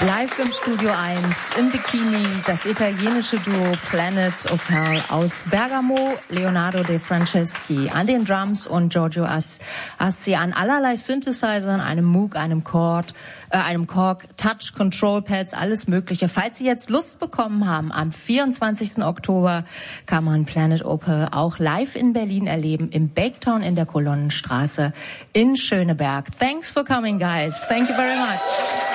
Live im Studio 1, im Bikini, das italienische Duo Planet Opal aus Bergamo, Leonardo De Franceschi an den Drums und Giorgio Assi an allerlei Synthesizern, einem Moog, einem Korg, Touch, Control Pads, alles Mögliche. Falls Sie jetzt Lust bekommen haben, am 24. Oktober kann man Planet Opal auch live in Berlin erleben, im Baketown in der Kolonnenstraße in Schöneberg. Thanks for coming, guys. Thank you very much.